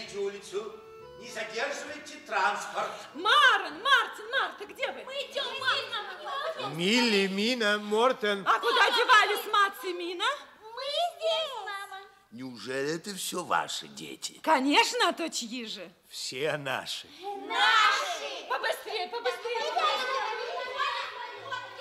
переходите улицу. Не задерживайте транспорт. Мартин, Марта, где вы? Мы идем, мама. Милли, Мина, Мортен. А куда девались Мац и Мина? Мы здесь, мама. Неужели это все ваши дети? Конечно, а то чьи же? Все наши. Наши. Побыстрее.